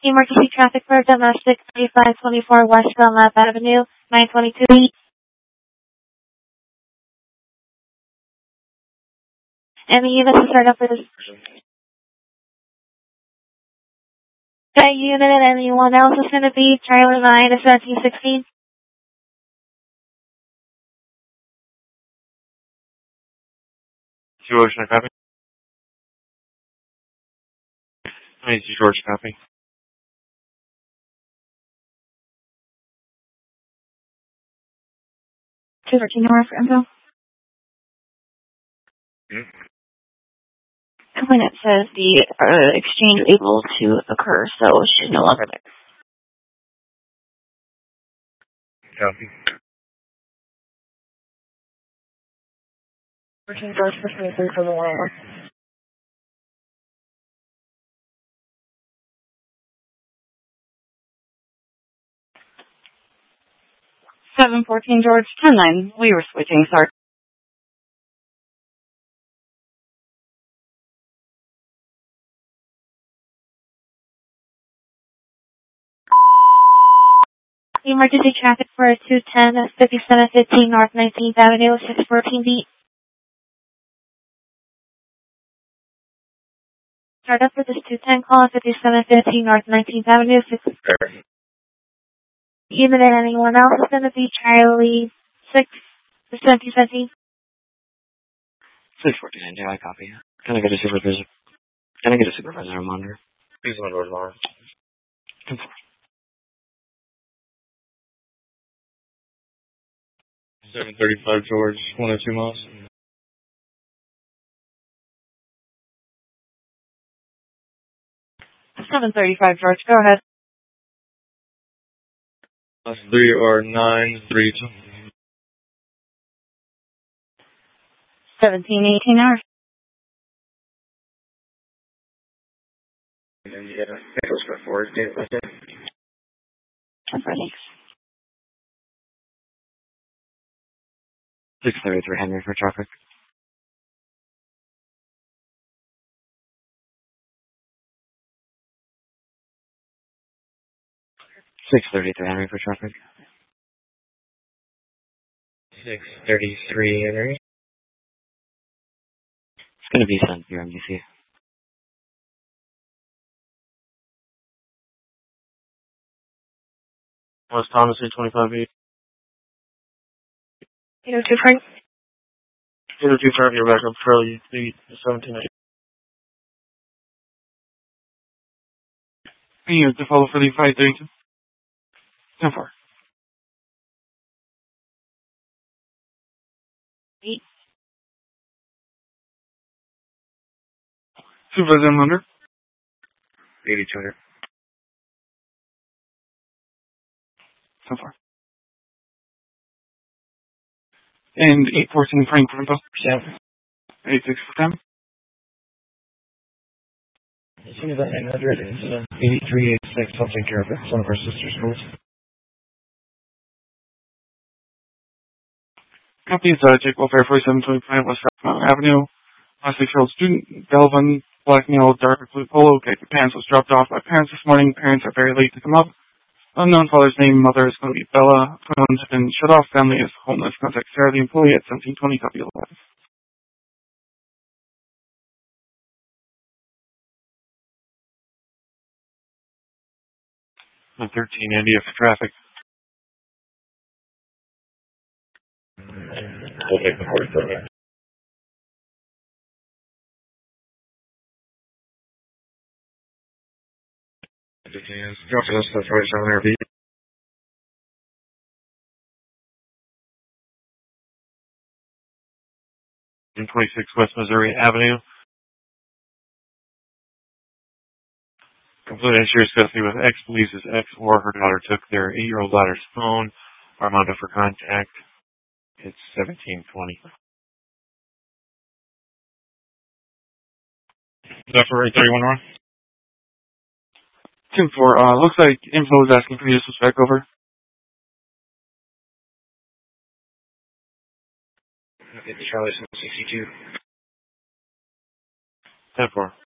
Emergency traffic for domestic 3524 West Belknap Avenue, 922. Any units to start up for this? That unit and anyone else is going to be Charlie 9 to 1716. George, can I copy? I need George copy. 213 North for info. Complainant says the exchange is able to occur, so she's no longer there. Copy. 13 George for 23 for the 101. George, 10-9. We were switching, sorry. Emergency traffic for 210 5715 North 19th Avenue, 614B. Start up for this 210 call, 5715 North 19th Avenue, 614B. Even if anyone else is going to be Charlie 6 to 1717. 649, yeah, I copy. Can I get a supervisor? Can I get a supervisor monitor? Please on door tomorrow. 735 George, 102 miles. 735 George, go ahead. Last 3 are 932. 1718 hours. And then you get a Nichols for 4, date with it. Thanks. 633 Henry for traffic. 633 Henry for traffic. 633 Henry. It's going to be sent through MDC. West Thomas, 825 802 Frank. 825, you're back up Charlie 1780. You have to follow for the 532. 10-4. 8. Supervisor Munder. 8200. 10-4. And 814 Frank for info. 86 for 10. As soon as that 900 is 8386, I'll take care of it. It's one of our sister schools. Copy is Jake Welfare 4725 West Mountain Avenue. Last 6-year-old student, Delvin, black male, dark blue polo, khaki pants was dropped off by parents this morning. Parents are very late to come up. Unknown father's name, mother is going to be Bella. Phones have been shut off. Family is homeless. Contact Sarah, the employee, at 1720. Copy 11. 13 India for traffic. We'll take the 47. Drop us the 47 RV. In 26 West Missouri Avenue. Complete insurance custody with ex-police's ex or her daughter took their 8-year-old daughter's phone. Armando for contact. It's 1720. Is that for 31 North? 10-4. Looks like info is asking for you to switch back over. It's Charlie 62. 10-4.